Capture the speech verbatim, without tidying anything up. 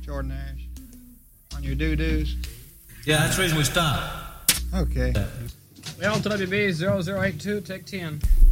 Jordan Ash, on your doo-doos? Yeah, that's the reason we stopped. Okay. L W B zero zero eight two, take ten.